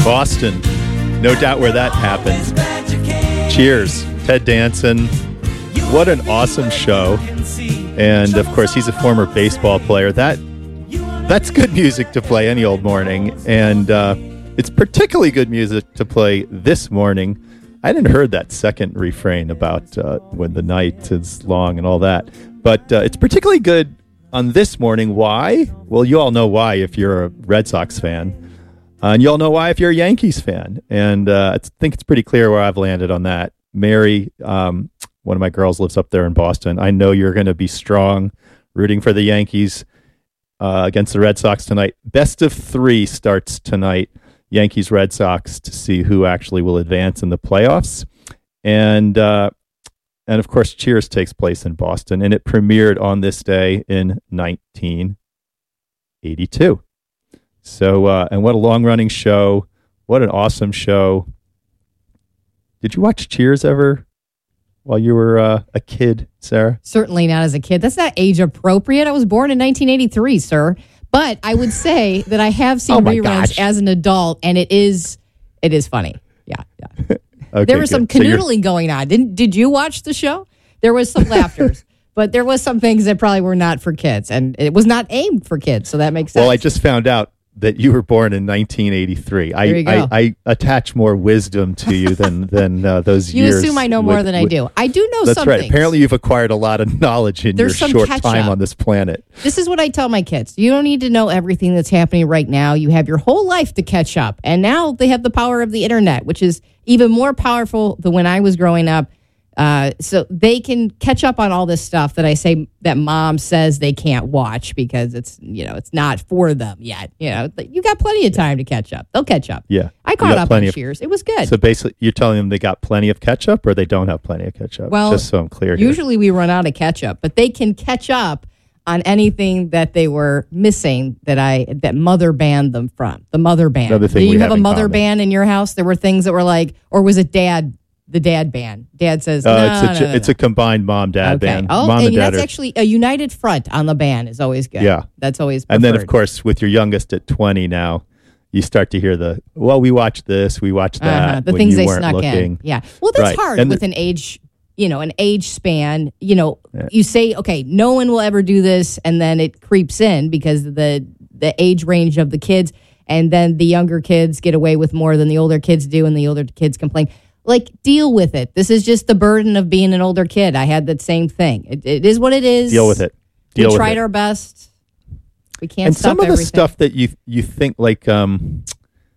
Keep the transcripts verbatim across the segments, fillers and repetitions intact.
Boston, no doubt where that happens. Cheers, Ted Danson. What an awesome show. And of course, he's a former baseball player. That That's good music to play any old morning. And uh, it's particularly good music to play this morning. I hadn't heard that second refrain about uh, when the night is long and all that. But uh, it's particularly good on this morning. Why? Well, you all know why if you're a Red Sox fan. Uh, and you all know why if you're a Yankees fan. And uh, I think it's pretty clear where I've landed on that. Mary, um, one of my girls lives up there in Boston. I know you're going to be strong rooting for the Yankees uh, against the Red Sox tonight. Best of three starts tonight. Yankees, Red Sox, to see who actually will advance in the playoffs. And, uh, and of course, Cheers takes place in Boston. And it premiered on this day in nineteen eighty-two. So, uh, and what a long-running show. What an awesome show. Did you watch Cheers ever while you were uh, a kid, Sarah? Certainly not as a kid. That's not age appropriate. I was born in nineteen eighty-three, sir. But I would say that I have seen oh reruns gosh. as an adult, and it is it is funny. Yeah, yeah. Okay, there was good. some canoodling so going on. Didn't did you watch the show? There was some laughters, but there was some things that probably were not for kids, and it was not aimed for kids. So that makes sense. Well, I just found out that you were born in nineteen eighty-three. I, There you go. I, I attach more wisdom to you than than uh, those you years. assume I know more with- than I with- do. I do know That's some right. things. Apparently, you've acquired a lot of knowledge in There's your some short catch time up. on this planet. This is what I tell my kids. You don't need to know everything that's happening right now. You have your whole life to catch up. And now they have the power of the internet, which is even more powerful than when I was growing up. Uh, so they can catch up on all this stuff that I say that mom says they can't watch because it's, you know, it's not for them yet. You know, you got plenty of time to catch up. They'll catch up. Yeah. I You caught got up on plenty of- Cheers. It was good. So basically, you're telling them they got plenty of ketchup, or they don't have plenty of ketchup? Well, just so I'm clear here. Usually we run out of ketchup, but they can catch up on anything that they were missing that I that mother banned them from. The mother ban. Another thing Do we you have have a in mother common. ban in your house? There were things that were like, or was it dad? The dad ban. Dad says, Uh, no, it's a no, ju- no, no. it's a combined mom dad Okay. ban. Oh, Mom and and dad that's are, actually a united front on the ban is always good. Yeah. That's always preferred. and then of course with your youngest at twenty now, you start to hear the well, we watched this, we watched that. uh-huh. the when things you they weren't snuck looking. in. Yeah. Well, that's Right. hard And with the- an age, you know, an age span. You know, Yeah. you say, okay, no one will ever do this, and then it creeps in because of the the age range of the kids, and then the younger kids get away with more than the older kids do, and the older kids complain. Like, deal with it. This is just the burden of being an older kid. I had that same thing. It, it is what it is. Deal with it. Deal we with tried it. our best. We can't And stop some of the everything. stuff that you you think like um,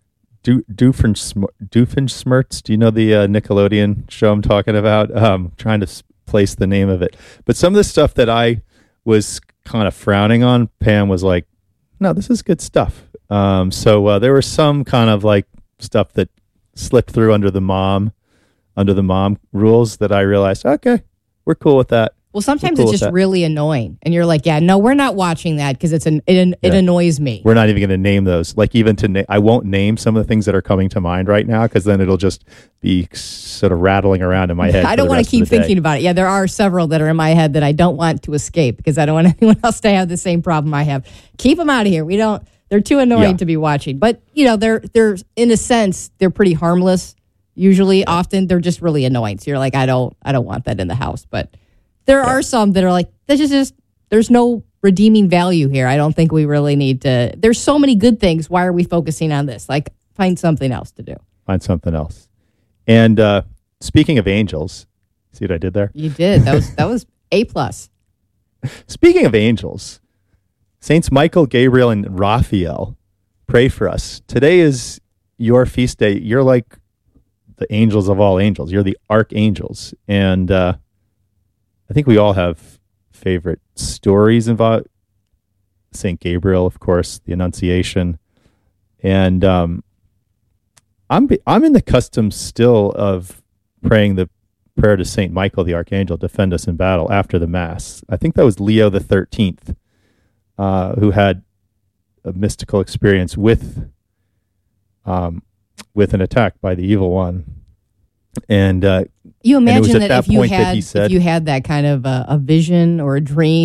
Do Doofensm- Doofenshmirtz. Do you know the uh, Nickelodeon show I'm talking about? Um, trying to s- place the name of it. But some of the stuff that I was kind of frowning on, Pam was like, "No, this is good stuff." Um, so uh, there was some kind of like stuff that slipped through under the mom, under the mom rules that I realized, okay, we're cool with that. Well, sometimes We're cool it's with just that. really annoying, and you're like, "Yeah, no, we're not watching that because it's an it, it Yeah. annoys me." We're not even going to name those. Like even to na- I won't name some of the things that are coming to mind right now because then it'll just be sort of rattling around in my head. I don't want to keep thinking about it. Yeah, there are several that are in my head that I don't want to escape because I don't want anyone else to have the same problem I have. Keep them out of here. We don't. They're too annoying Yeah. to be watching. But you know, they're they're in a sense they're pretty harmless. Usually, often they're just really annoying. So you're like, I don't I don't want that in the house. But there are some that are like, this is just there's no redeeming value here. I don't think we really need to. There's so many good things. Why are we focusing on this? Like, find something else to do. Find something else. And uh, speaking of angels, see what I did there? You did. That was that was A plus. Speaking of angels, Saints Michael, Gabriel, and Raphael, pray for us. Today is your feast day. You're like the angels of all angels. You're the archangels. And uh, I think we all have favorite stories involved. Saint Gabriel, of course, the Annunciation. And um, I'm I'm in the custom still of praying the prayer to Saint Michael, the archangel, defend us in battle after the Mass. I think that was Leo the thirteenth, uh, who had a mystical experience with um, with an attack by the evil one. And uh, You And it was imagine at that, that if you point that had he said- if you had that kind of a, a vision or a dream